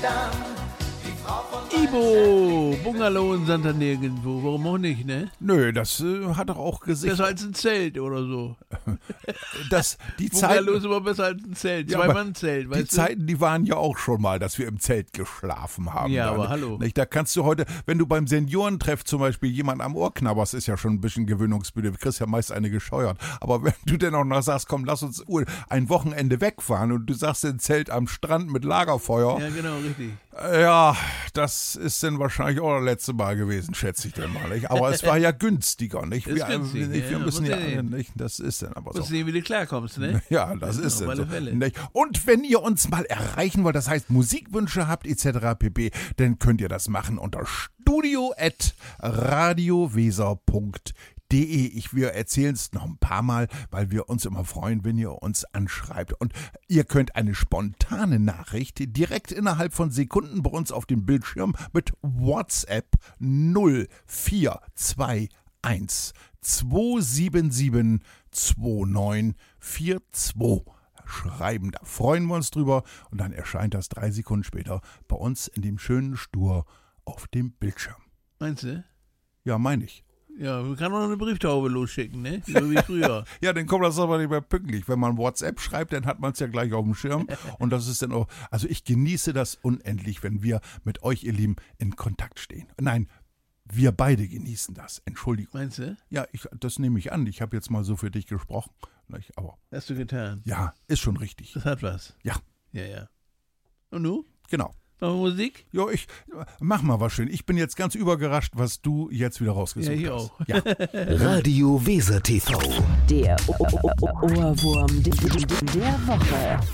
Ibo, Bungalow in Santa Nirgendwo, warum auch nicht, ne? Nö, das hat doch auch Gesicht. Besser als ein Zelt oder so. Die Bungalow ist Zeiten, immer besser als ein Zelt, Ja, aber Zwei-Mann-Zelt, die weißt du? Zeiten, die waren ja auch schon mal, dass wir im Zelt geschlafen haben. Ja, Da, aber ne? hallo. Nicht? Da kannst du heute, wenn du beim Seniorentreff zum Beispiel jemand am Ohr knabberst, ist ja schon ein bisschen gewöhnungsmüde. Du kriegst ja meist eine gescheuert. Aber wenn du denn auch noch sagst, komm, lass uns ein Wochenende wegfahren und du sagst ein Zelt am Strand mit Lagerfeuer, Ja, genau, richtig. ja, das ist dann wahrscheinlich auch das letzte Mal gewesen, schätze ich dann mal. Nicht? Aber es war ja günstiger, nicht? Ist günstig, wir ja, müssen muss ja, ja sehen. nicht? Das ist dann aber so. Musst sehen, wie du klarkommst, ne? Ja, das Ja, ist auf es. alle So. Fälle. Nicht? Und wenn ihr uns mal erreichen wollt, das heißt Musikwünsche habt etc. pp., dann könnt ihr das machen unter studio@radioweser.de. Wir erzählen es noch ein paar Mal, weil wir uns immer freuen, wenn ihr uns anschreibt. Und ihr könnt eine spontane Nachricht direkt innerhalb von Sekunden bei uns auf dem Bildschirm mit WhatsApp 0421 277 2942 schreiben. Da freuen wir uns drüber und dann erscheint das 3 Sekunden später bei uns in dem schönen Stur auf dem Bildschirm. Meinst du? Ja, meine ich. Ja, man kann auch noch eine Brieftaube losschicken, ne? So wie früher. Ja, dann kommt das aber nicht mehr pünktlich. Wenn man WhatsApp schreibt, dann hat man es ja gleich auf dem Schirm. Und das ist dann auch, also ich genieße das unendlich, wenn wir mit euch, ihr Lieben, in Kontakt stehen. Nein, wir beide genießen das. Entschuldigung. Meinst du? Ja, das nehme ich an. Ich habe jetzt mal so für dich gesprochen. Aber Hast du getan. ja, ist schon richtig. Das hat was. Ja. Ja, ja. Und du? Genau. Machen wir Musik? Ja, mach mal was schön. Ich bin jetzt ganz überrascht, was du jetzt wieder rausgesucht Ja, hier hast. auch. Ja. Radio Weser TV. Der Ohrwurm der Woche.